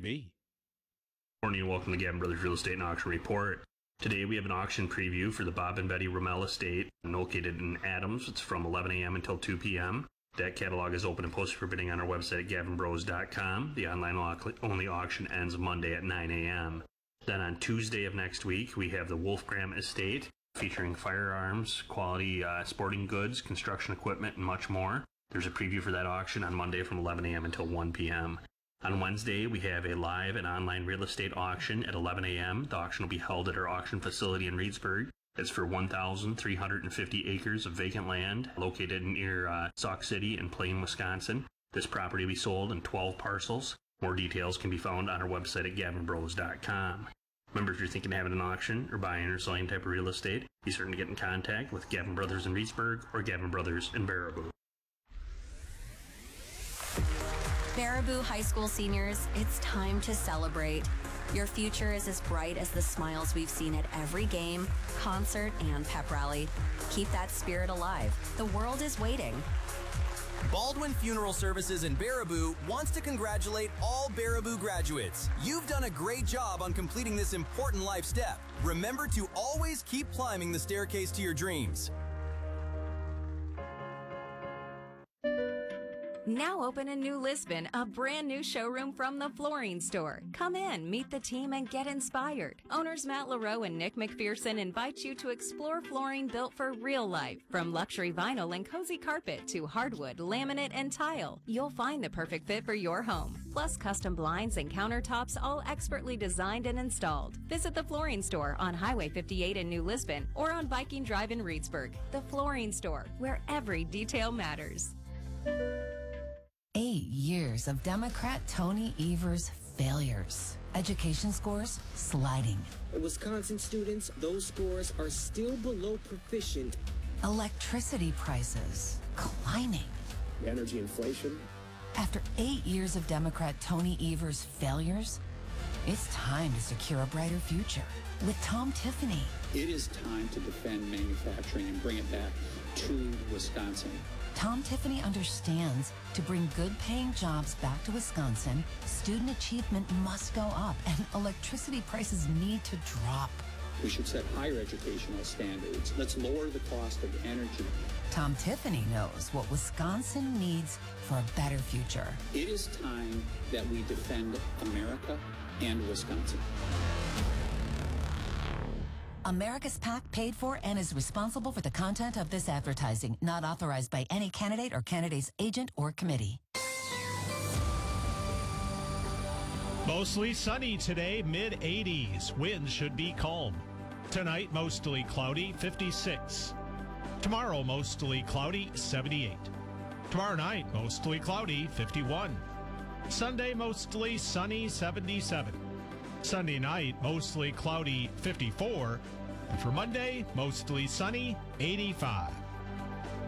me. Morning and welcome to Gavin Brothers Real Estate and Auction Report. Today we have an auction preview for the Bob and Betty Rommel Estate located in Adams. It's from 11 a.m. until 2 p.m. That catalog is open and posted for bidding on our website at gavinbros.com. The online-only auction ends Monday at 9 a.m. Then on Tuesday of next week, we have the Wolfgram Estate featuring firearms, quality sporting goods, construction equipment, and much more. There's a preview for that auction on Monday from 11 a.m. until 1 p.m. On Wednesday, we have a live and online real estate auction at 11 a.m. The auction will be held at our auction facility in Reedsburg. It's for 1,350 acres of vacant land located near Sauk City in Plain, Wisconsin. This property will be sold in 12 parcels. More details can be found on our website at gavinbros.com. Remember, if you're thinking of having an auction or buying or selling type of real estate, be certain to get in contact with Gavin Brothers in Reedsburg or Gavin Brothers in Baraboo. Baraboo High School seniors, it's time to celebrate. Your future is as bright as the smiles we've seen at every game, concert, and pep rally. Keep that spirit alive. The world is waiting. Baldwin Funeral Services in Baraboo wants to congratulate all Baraboo graduates. You've done a great job on completing this important life step. Remember to always keep climbing the staircase to your dreams. Now open in New Lisbon, a brand new showroom from the Flooring Store. Come in, meet the team, and get inspired. Owners Matt LaRoe and Nick McPherson invite you to explore flooring built for real life. From luxury vinyl and cozy carpet to hardwood, laminate, and tile, you'll find the perfect fit for your home. Plus custom blinds and countertops, all expertly designed and installed. Visit the Flooring Store on Highway 58 in New Lisbon or on Viking Drive in Reedsburg. The Flooring Store, where every detail matters. 8 years of Democrat Tony Evers' failures. Education scores sliding. Wisconsin students, those scores are still below proficient. Electricity prices climbing. Energy inflation. After 8 years of Democrat Tony Evers' failures, it's time to secure a brighter future with Tom Tiffany. It is time to defend manufacturing and bring it back to Wisconsin. Tom Tiffany understands to bring good-paying jobs back to Wisconsin, student achievement must go up and electricity prices need to drop. We should set higher educational standards. Let's lower the cost of energy. Tom Tiffany knows what Wisconsin needs for a better future. It is time that we defend America and Wisconsin. America's PAC paid for and is responsible for the content of this advertising, not authorized by any candidate or candidate's agent or committee. Mostly sunny today, mid-80s. Winds should be calm. Tonight, mostly cloudy, 56. Tomorrow, mostly cloudy, 78. Tomorrow night, mostly cloudy, 51. Sunday, mostly sunny, 77. Sunday night, mostly cloudy, 54. And for Monday, mostly sunny, 85.